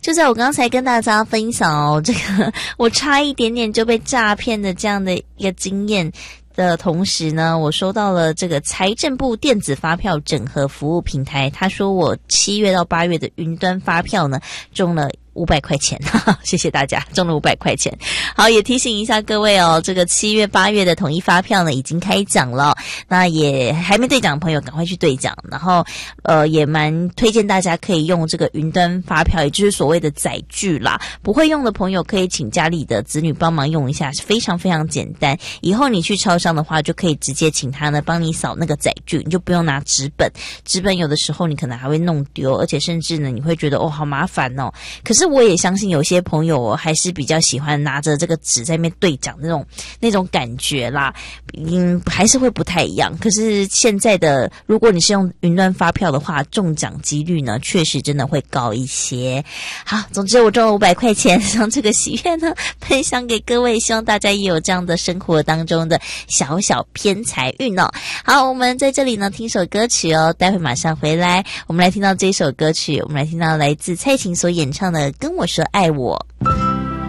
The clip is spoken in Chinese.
就在我刚才跟大家分享哦，这个我差一点点就被诈骗的这样的一个经验的同时呢，我收到了这个财政部电子发票整合服务平台，他说我7月到8月的云端发票呢中了500块钱，谢谢大家，中了500块钱。好，也提醒一下各位哦，这个7月8月的统一发票呢已经开奖了，那也还没兑奖的朋友赶快去兑奖，然后也蛮推荐大家可以用这个云端发票，也就是所谓的载具啦，不会用的朋友可以请家里的子女帮忙用一下，非常非常简单，以后你去超商的话就可以直接请他呢帮你扫那个载具，你就不用拿纸本有的时候你可能还会弄丢，而且甚至呢你会觉得好麻烦哦。可是我也相信有些朋友还是比较喜欢拿着这个纸在那边兑奖那种感觉啦，还是会不太一样。可是现在的如果你是用云端发票的话，中奖几率呢确实真的会高一些。好，总之我中了500块钱，让这个喜悦呢分享给各位，希望大家也有这样的生活当中的小小偏财运哦。好，我们在这里呢听首歌曲哦，待会马上回来，我们来听到这首歌曲，我们来听到来自蔡琴所演唱的《跟我说爱我》。